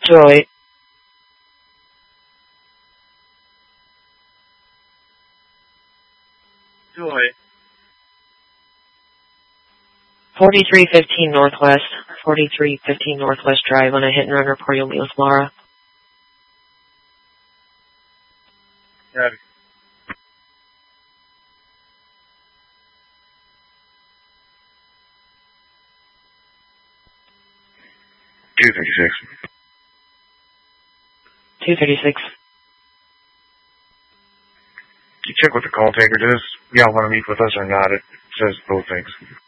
Joy. Joy. 4315 Northwest. 4315 Northwest Drive. On a hit and run report, you'll meet with Laura. Roger. $236. 236. You check what the call taker does? Y'all want to meet with us or not? It says both things.